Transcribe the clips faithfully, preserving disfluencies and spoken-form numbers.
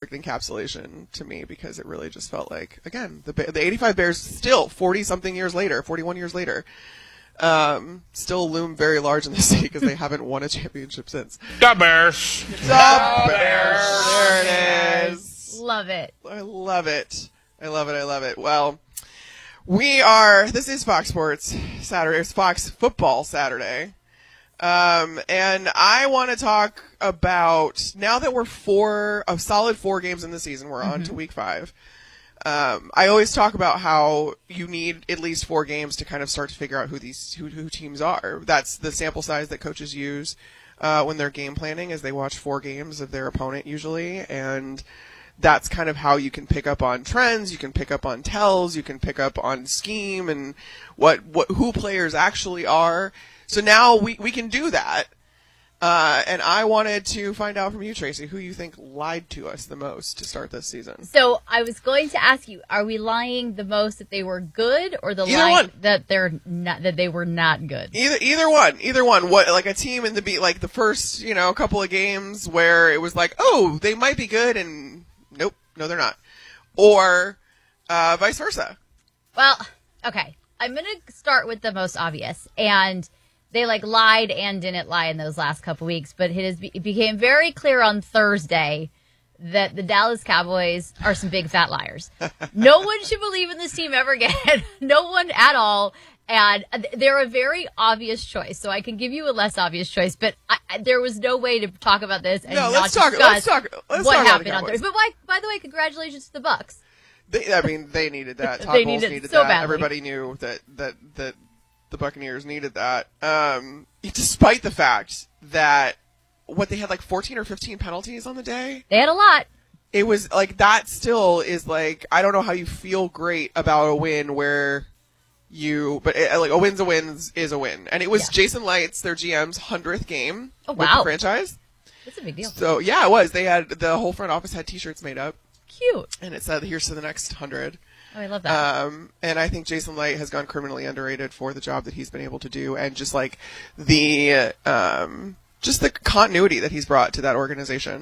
perfect encapsulation to me because it really just felt like, again, the the eighty-five Bears still forty-something years later, forty-one years later, um, still loom very large in the city because they haven't won a championship since. The Bears. The, the Bears. Bears. There it is. Love it. I love it. I love it. I love it. Well, we are, this is Fox Sports Saturday. It's Fox Football Saturday. Um, and I want to talk about, now that we're four, a solid four games in the season, we're mm-hmm. on to week five. Um, I always talk about how you need at least four games to kind of start to figure out who these, who, who teams are. That's the sample size that coaches use, uh, when they're game planning, as they watch four games of their opponent usually. And that's kind of how you can pick up on trends, you can pick up on tells, you can pick up on scheme and what, what, who players actually are. So now we, we can do that. Uh, and I wanted to find out from you, Tracy, who you think lied to us the most to start this season. So I was going to ask you, are we lying the most that they were good, or the either lie one. that they're not, that they were not good? Either either one. Either one. What, like a team in the beat, like the first, you know, couple of games where it was like, oh, they might be good, and nope, no, they're not. Or uh, vice versa. Well, okay. I'm going to start with the most obvious. And they like lied and didn't lie in those last couple weeks, but it, has, it became very clear on Thursday that the Dallas Cowboys are some big fat liars. No one should believe in this team ever again. No one at all. And they're a very obvious choice. So I can give you a less obvious choice, but I, there was no way to talk about this and no, not let's talk, discuss let's talk, let's what talk happened on on Thursday. But why, by the way, congratulations to the Bucks. They, I mean, they needed that. Todd they Bowles needed, needed so that. badly. Everybody knew that, that, that the Buccaneers needed that. Um, despite the fact that, what, they had like fourteen or fifteen penalties on the day? They had a lot. It was like, that still is like, I don't know how you feel great about a win where you, but it, like a win's a win is a win. And it was yeah. Jason Lights, their G M's hundredth game oh, with wow. the franchise. That's a big deal. So yeah, it was. They had, the whole front office had t-shirts made up. Cute. And it said, here's to the next hundred. Oh, I love that. Um, and I think Jason Light has gone criminally underrated for the job that he's been able to do, and just like the, um, just the continuity that he's brought to that organization.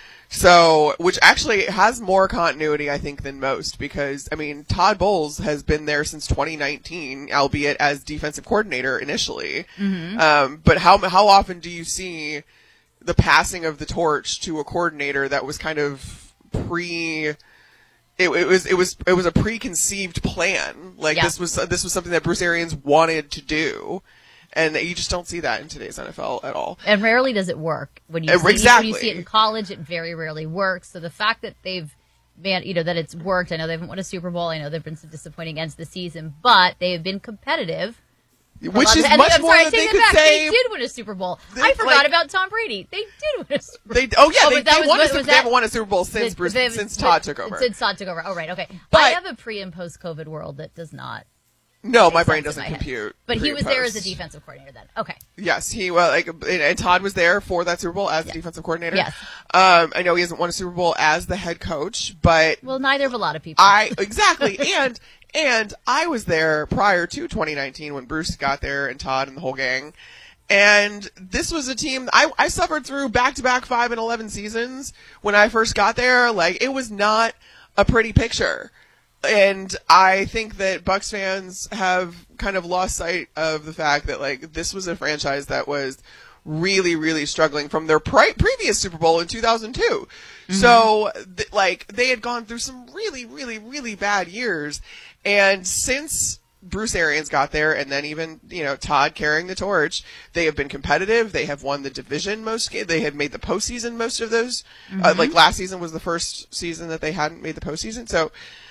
So, which actually has more continuity, I think, than most, because, I mean, Todd Bowles has been there since twenty nineteen, albeit as defensive coordinator initially. Mm-hmm. Um, but how, how often do you see the passing of the torch to a coordinator that was kind of pre, It, it was it was it was a preconceived plan. Like yeah. this was this was something that Bruce Arians wanted to do, and you just don't see that in today's N F L at all. And rarely does it work. When you uh, see, exactly. when you see it in college, it very rarely works. So the fact that they've, man, you know, that it's worked. I know they haven't won a Super Bowl. I know there've been some disappointing ends of the season, but they have been competitive. Which is and much I'm more sorry, than I take they it could back. say. They did win a Super Bowl. They, I forgot like, about Tom Brady. They did win a Super Bowl. They, oh yeah, oh, they, they won was, a Super, was they haven't won a Super Bowl since the, Bruce, they, since the, Todd took over. Since Todd took over. Oh right, okay. But, I have a pre and post COVID world that does not. No, my brain sense in doesn't my compute. Head. But he was there as a post. defensive coordinator then. Okay. Yes, he well like and, and Todd was there for that Super Bowl as yeah. the defensive coordinator. Yes. Um, I know he hasn't won a Super Bowl as the head coach, but well, neither of a lot of people. I exactly and and I was there prior to twenty nineteen when Bruce got there and Todd and the whole gang. And this was a team I, I suffered through back-to-back five and eleven seasons when I first got there. Like, it was not a pretty picture. And I think that Bucs fans have kind of lost sight of the fact that, like, this was a franchise that was really, really struggling from their pri- previous Super Bowl in two thousand two. Mm-hmm. So, th- like, they had gone through some really, really, really bad years. And since Bruce Arians got there, and then even, you know, Todd carrying the torch, they have been competitive. They have won the division most games. They have made the postseason most of those. Mm-hmm. Uh, like, last season was the first season that they hadn't made the postseason. So,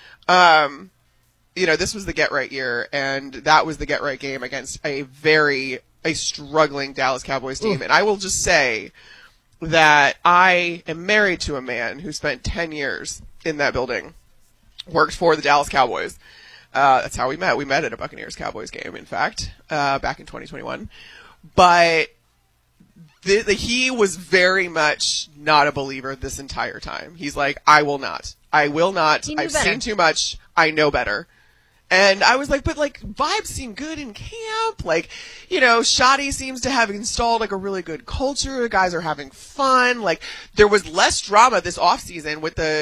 um, you know, this was the get-right year, and that was the get-right game against a very, a struggling Dallas Cowboys team. Ooh. And I will just say that I am married to a man who spent ten years in that building, worked for the Dallas Cowboys. Uh, that's how we met. We met at a Buccaneers-Cowboys game, in fact, uh, back in twenty twenty-one. But the, the, he was very much not a believer this entire time. He's like, I will not. I will not. I've better. seen too much. I know better. And I was like, but like, vibes seem good in camp. Like, you know, Shoddy seems to have installed like a really good culture. The guys are having fun. Like, there was less drama this offseason with the